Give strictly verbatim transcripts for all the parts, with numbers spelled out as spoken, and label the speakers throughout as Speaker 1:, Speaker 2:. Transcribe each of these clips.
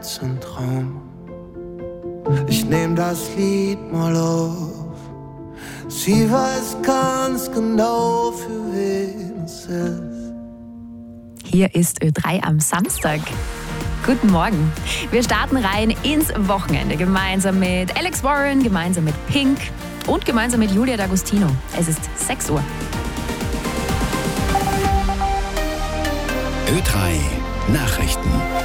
Speaker 1: ein Traum. Ich nehm das Lied mal auf. Sie weiß ganz genau, für wen es ist.
Speaker 2: Hier ist Ö drei am Samstag. Guten Morgen. Wir starten rein ins Wochenende gemeinsam mit Alex Warren, gemeinsam mit Pink und gemeinsam mit Julia D'Agostino. Es ist sechs Uhr.
Speaker 3: Ö drei Nachrichten.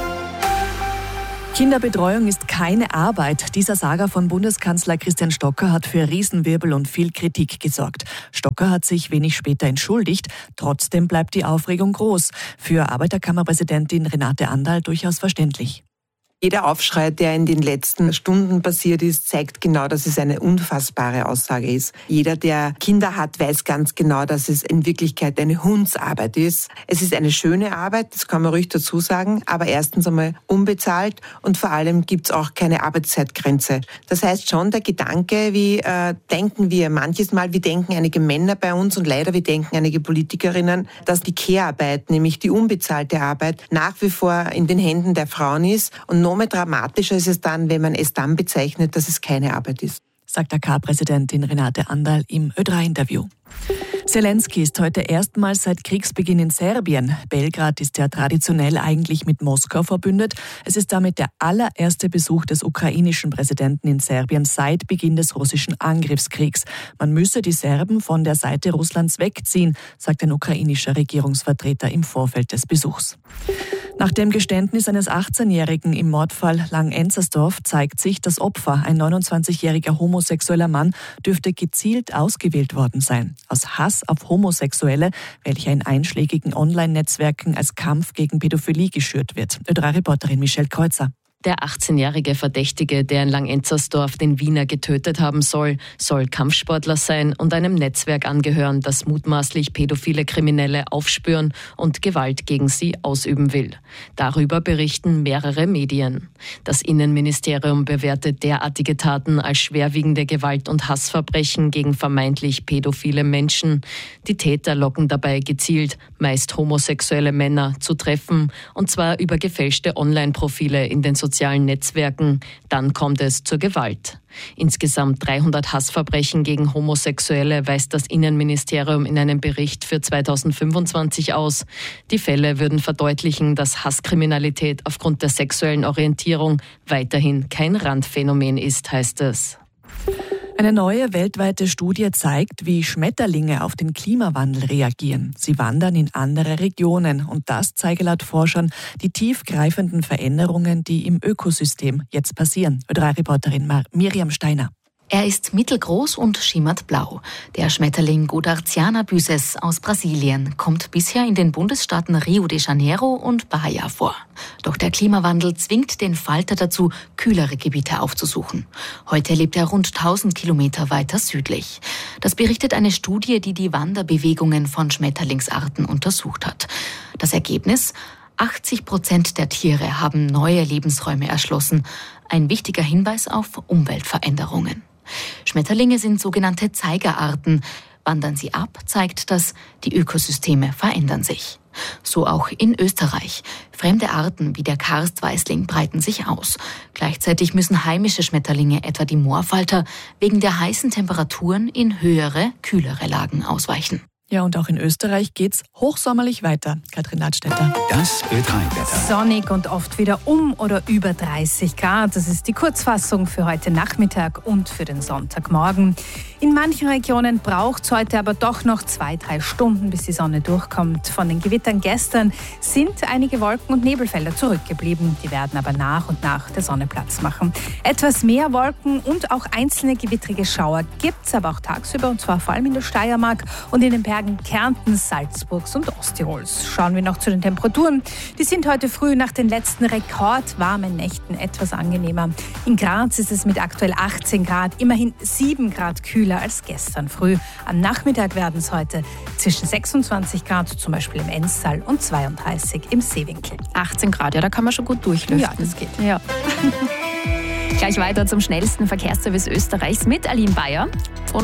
Speaker 4: Kinderbetreuung ist keine Arbeit. Dieser Saga von Bundeskanzler Christian Stocker hat für Riesenwirbel und viel Kritik gesorgt. Stocker hat sich wenig später entschuldigt. Trotzdem bleibt die Aufregung groß. Für Arbeiterkammerpräsidentin Renate Anderl durchaus verständlich.
Speaker 5: Jeder Aufschrei, der in den letzten Stunden passiert ist, zeigt genau, dass es eine unfassbare Aussage ist. Jeder, der Kinder hat, weiß ganz genau, dass es in Wirklichkeit eine Hundsarbeit ist. Es ist eine schöne Arbeit, das kann man ruhig dazu sagen, aber erstens einmal unbezahlt und vor allem gibt es auch keine Arbeitszeitgrenze. Das heißt schon, der Gedanke, wie äh, denken wir manches Mal, wie denken einige Männer bei uns und leider wie denken einige Politikerinnen, dass die Care-Arbeit, nämlich die unbezahlte Arbeit, nach wie vor in den Händen der Frauen ist. Und noch mehr dramatischer ist es dann, wenn man es dann bezeichnet, dass es keine Arbeit ist.
Speaker 4: Sagt A K-Präsidentin Renate Anderl im Ö drei Interview. Zelensky ist heute erstmals seit Kriegsbeginn in Serbien. Belgrad ist ja traditionell eigentlich mit Moskau verbündet. Es ist damit der allererste Besuch des ukrainischen Präsidenten in Serbien seit Beginn des russischen Angriffskriegs. Man müsse die Serben von der Seite Russlands wegziehen, sagt ein ukrainischer Regierungsvertreter im Vorfeld des Besuchs. Nach dem Geständnis eines achtzehnjährigen im Mordfall Lang-Enzersdorf zeigt sich, das Opfer, ein neunundzwanzigjähriger homosexueller Mann, dürfte gezielt ausgewählt worden sein. Aus Hass auf Homosexuelle, welcher in einschlägigen Online-Netzwerken als Kampf gegen Pädophilie geschürt wird. Ö drei Reporterin Michelle Kreuzer.
Speaker 6: Der achtzehnjährige Verdächtige, der in Lang-Enzersdorf den Wiener getötet haben soll, soll Kampfsportler sein und einem Netzwerk angehören, das mutmaßlich pädophile Kriminelle aufspüren und Gewalt gegen sie ausüben will. Darüber berichten mehrere Medien. Das Innenministerium bewertet derartige Taten als schwerwiegende Gewalt- und Hassverbrechen gegen vermeintlich pädophile Menschen. Die Täter locken dabei gezielt, meist homosexuelle Männer, zu treffen, und zwar über gefälschte Online-Profile in den sozialen Netzwerken. Dann kommt es zur Gewalt. Insgesamt dreihundert Hassverbrechen gegen Homosexuelle weist das Innenministerium in einem Bericht für zweitausendfünfundzwanzig aus. Die Fälle würden verdeutlichen, dass Hasskriminalität aufgrund der sexuellen Orientierung weiterhin kein Randphänomen ist, heißt es.
Speaker 4: Eine neue weltweite Studie zeigt, wie Schmetterlinge auf den Klimawandel reagieren. Sie wandern in andere Regionen und das zeige laut Forschern die tiefgreifenden Veränderungen, die im Ökosystem jetzt passieren. Ö drei Reporterin Miriam Steiner.
Speaker 7: Er ist mittelgroß und schimmert blau. Der Schmetterling Godarziana byses aus Brasilien kommt bisher in den Bundesstaaten Rio de Janeiro und Bahia vor. Doch der Klimawandel zwingt den Falter dazu, kühlere Gebiete aufzusuchen. Heute lebt er rund tausend Kilometer weiter südlich. Das berichtet eine Studie, die die Wanderbewegungen von Schmetterlingsarten untersucht hat. Das Ergebnis? achtzig Prozent der Tiere haben neue Lebensräume erschlossen. Ein wichtiger Hinweis auf Umweltveränderungen. Schmetterlinge sind sogenannte Zeigerarten. Wandern sie ab, zeigt das, die Ökosysteme verändern sich. So auch in Österreich. Fremde Arten wie der Karstweißling breiten sich aus. Gleichzeitig müssen heimische Schmetterlinge, etwa die Moorfalter, wegen der heißen Temperaturen in höhere, kühlere Lagen ausweichen.
Speaker 4: Ja, und auch in Österreich geht's hochsommerlich weiter. Katrin Ladstätter.
Speaker 3: Das Ö drei Wetter.
Speaker 2: Sonnig und oft wieder um oder über dreißig Grad. Das ist die Kurzfassung für heute Nachmittag und für den Sonntagmorgen. In manchen Regionen braucht es heute aber doch noch zwei, drei Stunden, bis die Sonne durchkommt. Von den Gewittern gestern sind einige Wolken- und Nebelfelder zurückgeblieben. Die werden aber nach und nach der Sonne Platz machen. Etwas mehr Wolken und auch einzelne gewittrige Schauer gibt es aber auch tagsüber, und zwar vor allem in der Steiermark und in den Bergen Kärntens, Salzburgs und Osttirols. Schauen wir noch zu den Temperaturen. Die sind heute früh nach den letzten rekordwarmen Nächten etwas angenehmer. In Graz ist es mit aktuell achtzehn Grad, immerhin sieben Grad kühler als gestern früh. Am Nachmittag werden es heute zwischen sechsundzwanzig Grad, zum Beispiel im Enztal, und zweiunddreißig im Seewinkel.
Speaker 6: achtzehn Grad, ja, da kann man schon gut durchlüften.
Speaker 2: Ja, das geht.
Speaker 6: Ja.
Speaker 2: Gleich weiter zum schnellsten Verkehrsservice Österreichs mit Aline Bayer. Und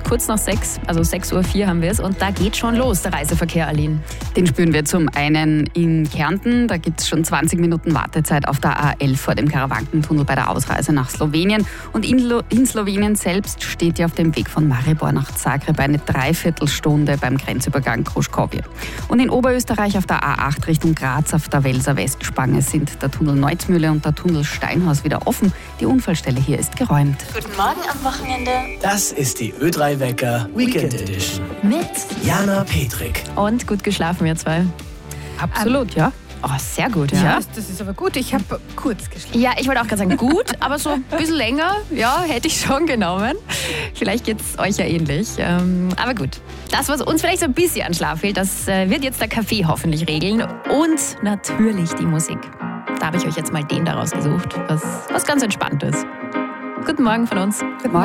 Speaker 8: kurz nach sechs, also sechs Uhr vier haben wir es. Und da geht schon los, der Reiseverkehr, Aline.
Speaker 9: Den spüren wir zum einen in Kärnten. Da gibt es schon zwanzig Minuten Wartezeit auf der A elf vor dem Karawankentunnel bei der Ausreise nach Slowenien. Und in, Lo- in Slowenien selbst steht ja auf dem Weg von Maribor nach Zagreb eine Dreiviertelstunde beim Grenzübergang Kruškovje. Und in Oberösterreich auf der A acht Richtung Graz auf der Welser Westspange sind der Tunnel Neuzmühle und der Tunnel Steinhaus wieder offen. Die Unfallstelle hier ist geräumt.
Speaker 10: Guten Morgen am Wochenende.
Speaker 11: Das ist die Ö drei Wecker Weekend Edition.
Speaker 8: Mit
Speaker 11: Jana Petrik.
Speaker 8: Und gut geschlafen, ihr zwei?
Speaker 2: Absolut, ja.
Speaker 8: Oh, sehr gut, ja.
Speaker 2: Ja, das ist aber gut. Ich habe kurz geschlafen.
Speaker 8: Ja, ich wollte auch gerade sagen, gut, aber so ein bisschen länger, ja, hätte ich schon genommen. Vielleicht geht es euch ja ähnlich. Ähm, aber gut, das, was uns vielleicht so ein bisschen an Schlaf fehlt, das äh, wird jetzt der Kaffee hoffentlich regeln. Und natürlich die Musik. Da habe ich euch jetzt mal den daraus gesucht, was, was ganz entspannt ist. Guten Morgen von uns.
Speaker 9: Guten Morgen.